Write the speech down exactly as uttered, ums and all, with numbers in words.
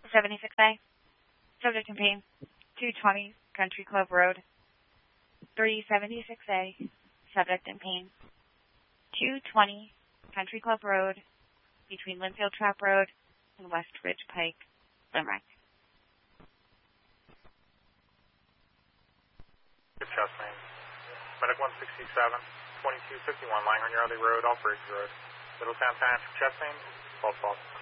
seventy-six A. Subject in pain. two twenty Country Club Road. three seventy-six A. Subject in pain. two twenty Country Club Road between Linfield Trap Road and West Ridge Pike, Limerick. Good chest pain. Medic one sixty-seven, twenty-two fifty-one Langhorne Yardley Road, off Briggs Road. Middletown Township chest pain, false false.